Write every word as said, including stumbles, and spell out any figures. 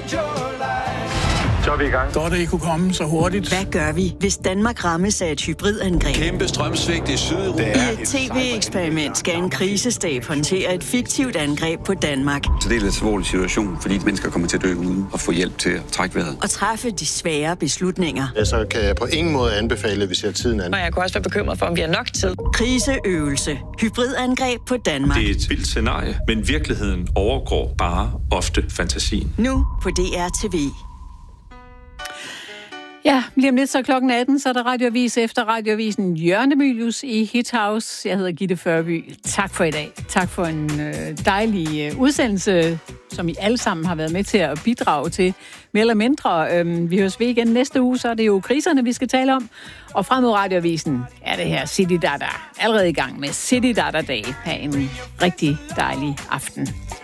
Så er vi i gang. Godt, at I kunne komme så hurtigt. Hvad gør vi, hvis Danmark rammes af et hybridangreb? Kæmpe strømsvigt i Sydeuropa. I et tv-eksperiment skal en krisestab håndtere et fiktivt angreb på Danmark. Så det er en lidt alvorlig situation, fordi mennesker kommer til at dø uden at få hjælp til at trække vejret. Og træffe de svære beslutninger. Altså kan jeg på ingen måde anbefale, hvis jeg tiden an. Og jeg kunne også være bekymret for, om vi har nok tid. Kriseøvelse. Hybridangreb på Danmark. Det er et vildt scenarie, men virkeligheden overgår bare ofte fantasien. Nu på D R T V. Ja, lige om lidt så klokken atten, så er der radioavis efter radioavisen Jørgen de Mylius i Hit House. Jeg hedder Gitte Førby. Tak for i dag. Tak for en øh, dejlig øh, udsendelse, som I alle sammen har været med til at bidrage til, mere eller mindre. Øhm, vi høres ved igen næste uge, så er det jo kriserne, vi skal tale om. Og frem mod radioavisen er det her City Data allerede i gang med City Data Day. Ha' en rigtig dejlig aften.